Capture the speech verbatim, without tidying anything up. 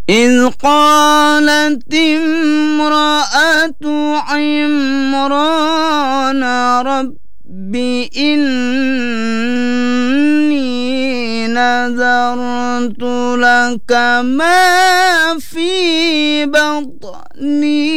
إذ قالت امرأة عمران رب إني نذرت لك ما في بطني